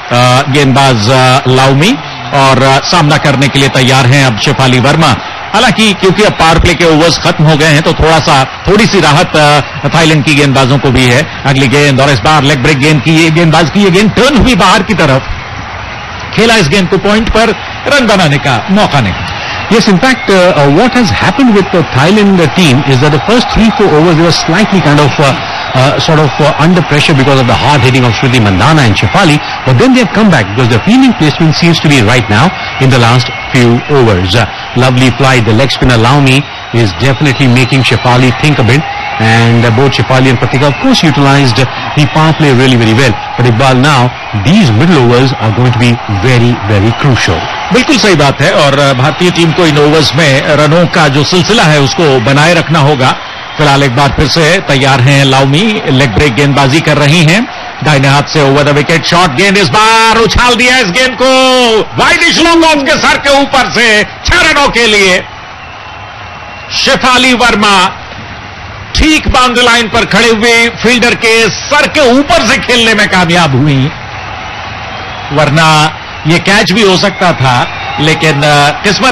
गेंदबाज लाउमी और सामना करने के लिए तैयार हैं अब शेफाली वर्मा। हालांकि क्योंकि अब पावर प्ले के ओवर्स खत्म हो गए हैं तो थोड़ी सी राहत थाईलैंड की गेंदबाजों को भी है। अगली गेंद और इस बार लेग ब्रेक गेंद की ये गेंदबाज की ये गेंद टर्न हुई बाहर की तरफ, खेला इस गेंद को पॉइंट पर, रन बनाने का मौका नहीं। Yes, in fact, what has happened with the Thailand team is that the first 3-4 overs they were slightly kind of under pressure because of the hard hitting of Smriti Mandhana and Shefali, but then they have come back because the fielding placement seems to be right now in the last few overs. Lovely flight, the leg spinner Laumi is definitely making Shefali think a bit, and both Shefali and Pratika of course utilized the power play really very well. But Iqbal, now these middle overs are going to be very very crucial. बिल्कुल सही बात है और भारतीय team को इन overs में रनों का जो सिलसिला है उसको बनाए रखना होगा। फिलहाल एक बार फिर से तैयार हैं लाउमी, लेग ब्रेक गेंदबाजी कर रही हैं, दाहिने हाथ से ओवर द विकेट शॉट गेंद, इस बार उछाल दिया इस गेंद को वाइडिश लॉन्ग ऑफ के सर के ऊपर से 6 रनों के लिए। शेफाली वर्मा ठीक बाउंड्री लाइन पर खड़े हुए फील्डर के सर के ऊपर से खेलने में कामयाब हुई, वरना ये कैच भी हो सकता था, लेकिन किस्मत